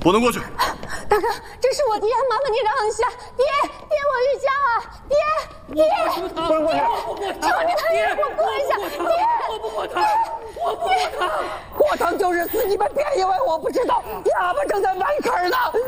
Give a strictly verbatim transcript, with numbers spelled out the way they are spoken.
不能过去。 大哥，这是我爹，麻烦你让一下。爹，爹，我玉香啊，爹，爹， 不能过去！ 求你了，爹，我过一下。爹， 我不过堂，我不过堂，过堂就是死，你们别以为我不知道，衙门正在埋坑呢。